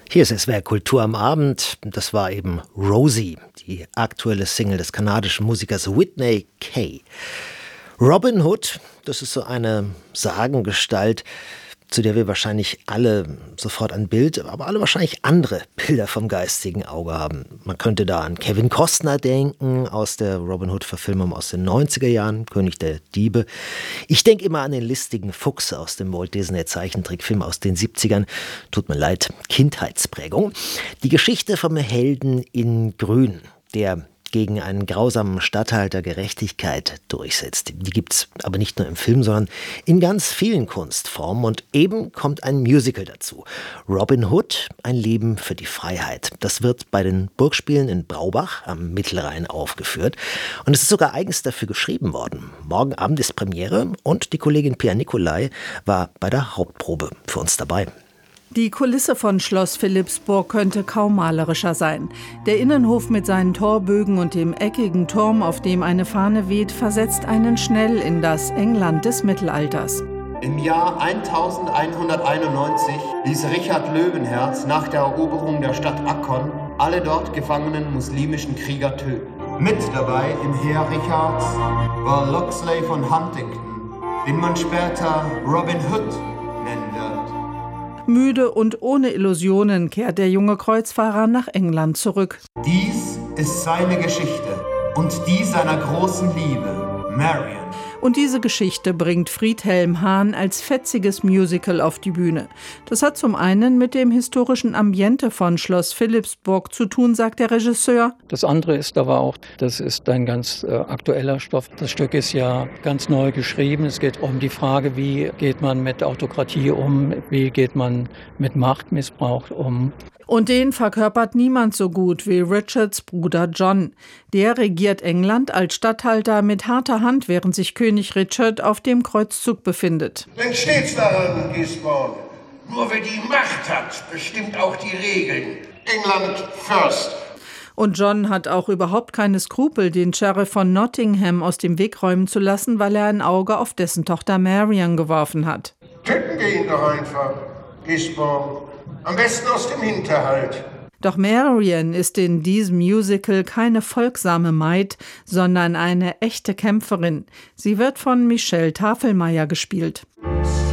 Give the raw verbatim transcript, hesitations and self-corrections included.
Hier ist S W R Kultur am Abend. Das war eben Rosie, die aktuelle Single des kanadischen Musikers Whitney Kay. Robin Hood, das ist so eine Sagengestalt, zu der wir wahrscheinlich alle sofort ein Bild, aber alle wahrscheinlich andere Bilder vom geistigen Auge haben. Man könnte da an Kevin Costner denken, aus der Robin Hood-Verfilmung aus den neunziger Jahren, König der Diebe. Ich denke immer an den listigen Fuchs aus dem Walt Disney-Zeichentrickfilm aus den siebzigern. Tut mir leid, Kindheitsprägung. Die Geschichte vom Helden in Grün, der gegen einen grausamen Statthalter Gerechtigkeit durchsetzt. Die gibt's aber nicht nur im Film, sondern in ganz vielen Kunstformen. Und eben kommt ein Musical dazu. Robin Hood, ein Leben für die Freiheit. Das wird bei den Burgspielen in Braubach am Mittelrhein aufgeführt. Und es ist sogar eigens dafür geschrieben worden. Morgen Abend ist Premiere und die Kollegin Pia Nicolai war bei der Hauptprobe für uns dabei. Die Kulisse von Schloss Philippsburg könnte kaum malerischer sein. Der Innenhof mit seinen Torbögen und dem eckigen Turm, auf dem eine Fahne weht, versetzt einen schnell in das England des Mittelalters. Im Jahr elfhunderteinundneunzig ließ Richard Löwenherz nach der Eroberung der Stadt Akkon alle dort gefangenen muslimischen Krieger töten. Mit dabei im Heer Richards war Locksley von Huntington, den man später Robin Hood nennen wird. Müde und ohne Illusionen kehrt der junge Kreuzfahrer nach England zurück. Dies ist seine Geschichte und die seiner großen Liebe, Marion. Und diese Geschichte bringt Friedhelm Hahn als fetziges Musical auf die Bühne. Das hat zum einen mit dem historischen Ambiente von Schloss Philippsburg zu tun, sagt der Regisseur. Das andere ist aber auch, das ist ein ganz äh, aktueller Stoff. Das Stück ist ja ganz neu geschrieben. Es geht um die Frage, wie geht man mit Autokratie um, wie geht man mit Machtmissbrauch um. Und den verkörpert niemand so gut wie Richards Bruder John. Der regiert England als Statthalter mit harter Hand, während sich König Richard auf dem Kreuzzug befindet. Denn stets daran, Gisborne, nur wer die Macht hat, bestimmt auch die Regeln. England first. Und John hat auch überhaupt keine Skrupel, den Sheriff von Nottingham aus dem Weg räumen zu lassen, weil er ein Auge auf dessen Tochter Marion geworfen hat. Töten wir ihn doch einfach, Gisborne. Am besten aus dem Hinterhalt. Doch Marion ist in diesem Musical keine folgsame Maid, sondern eine echte Kämpferin. Sie wird von Michelle Tafelmeier gespielt.